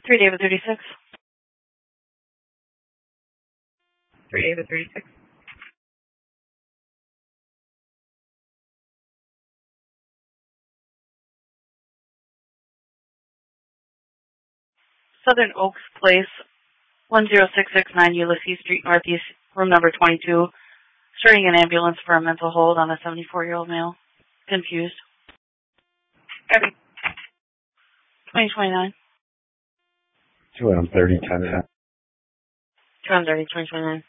3 David 36. 3 David 36. Southern Oaks Place, 10669 Ulysses Street Northeast, room number 22. Starting an ambulance for a mental hold on a 74-year-old male. Confused. Copy. 2029. 2M30, 10. 230, 2029.